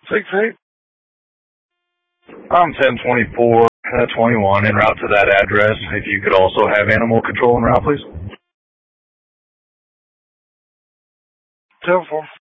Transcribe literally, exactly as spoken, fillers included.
Six eight. I'm ten twenty-four, uh, twenty-one en route to that address. If you could also have animal control en route, please. ten four.